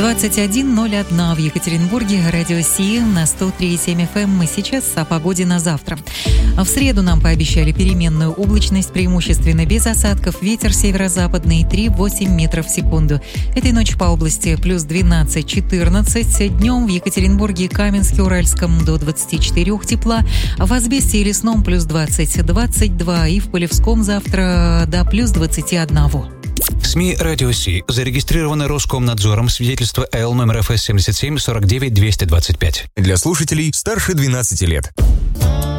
21:01 в Екатеринбурге. Радио Си на 103,7 FM. Мы сейчас о погоде на завтра. В среду нам пообещали переменную облачность, преимущественно без осадков. Ветер северо-западный 3,8 метров в секунду. Этой ночью по области плюс 12-14. Днем в Екатеринбурге, Каменске, Уральском до 24 тепла. В Азбесте и Лесном плюс 20-22. И в Полевском завтра до плюс 21. СМИ «Радио Си» зарегистрировано Роскомнадзором, свидетельство Л номер ФС 77 49 225. Для слушателей старше 12 лет.